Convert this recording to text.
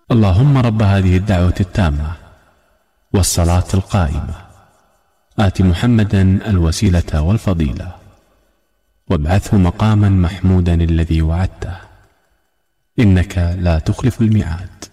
اللهم رب هذه الدعوة التامة والصلاة القائمة آت محمدا الوسيلة والفضيلة وابعثه مقاما محمودا الذي وعدته إنك لا تخلف الميعاد.